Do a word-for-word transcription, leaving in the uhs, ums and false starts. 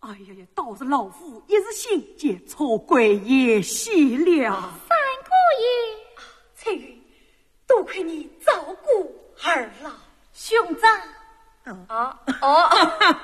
哎呀呀，倒是老夫一时心急，错怪爷息了。 三姑爷， 翠玉，多亏你照顾儿老。 兄长。 啊哦。